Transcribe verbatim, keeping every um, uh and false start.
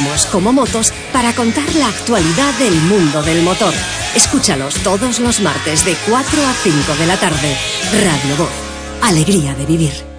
Vamos como motos para contar la actualidad del mundo del motor. Escúchalos todos los martes de cuatro a cinco de la tarde. Radio Voz. Alegría de vivir.